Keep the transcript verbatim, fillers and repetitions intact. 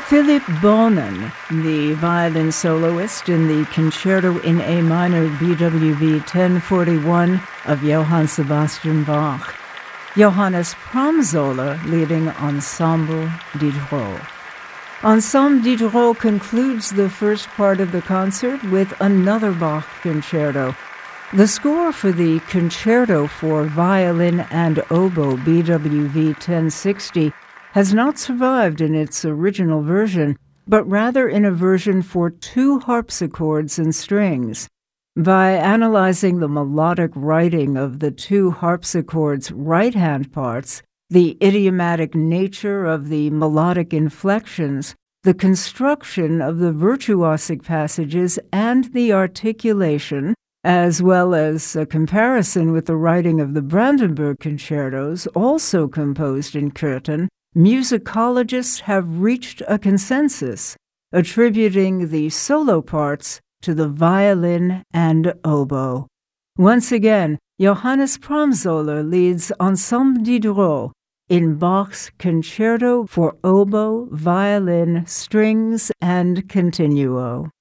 Philipp Bohnen, the violin soloist in the Concerto in A minor B W V ten forty-one of Johann Sebastian Bach. Johannes Pramsoller leading Ensemble Diderot. Ensemble Diderot concludes the first part of the concert with another Bach concerto. The score for the Concerto for Violin and Oboe B W V ten sixty has not survived in its original version, but rather in a version for two harpsichords and strings. By analyzing the melodic writing of the two harpsichords' right-hand parts, the idiomatic nature of the melodic inflections, the construction of the virtuosic passages, and the articulation, as well as a comparison with the writing of the Brandenburg concertos, also composed in Köthen, musicologists have reached a consensus, attributing the solo parts to the violin and oboe. Once again, Johannes Pramsoller leads Ensemble Diderot in Bach's Concerto for Oboe, Violin, Strings, and Continuo.